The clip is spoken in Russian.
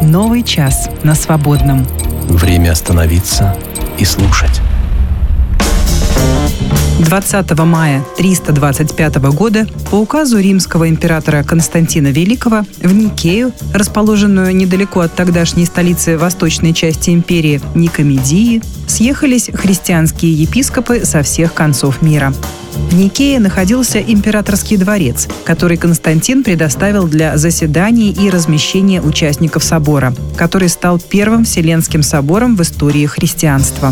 Новый час на Свободном. Время остановиться и слушать. 20 мая 325 года по указу римского императора Константина Великого в Никею, расположенную недалеко от тогдашней столицы восточной части империи Никомедии, съехались христианские епископы со всех концов мира. В Никее находился императорский дворец, который Константин предоставил для заседаний и размещения участников собора, который стал первым Вселенским собором в истории христианства.